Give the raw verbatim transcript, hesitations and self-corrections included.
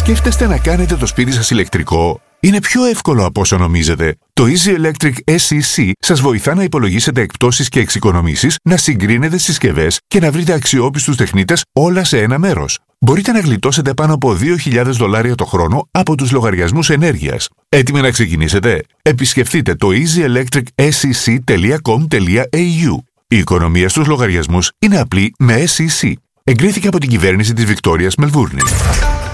Σκέφτεστε να κάνετε το σπίτι σας ηλεκτρικό? Είναι πιο εύκολο από όσο νομίζετε. Το Easy Electric ες ι σι σας βοηθά να υπολογίσετε εκπτώσεις και εξοικονομήσεις, να συγκρίνετε συσκευές και να βρείτε αξιόπιστους τεχνίτες όλα σε ένα μέρος. Μπορείτε να γλιτώσετε πάνω από δύο χιλιάδες δολάρια το χρόνο από τους λογαριασμούς ενέργειας. Έτοιμοι να ξεκινήσετε? Επισκεφτείτε το easy electric s e c dot com dot a u. Η οικονομία στους λογαριασμούς είναι απλή με ες ι σι. Εγκρίθηκε από την κυβέρνηση της Βικτόριας Μελβούρνη.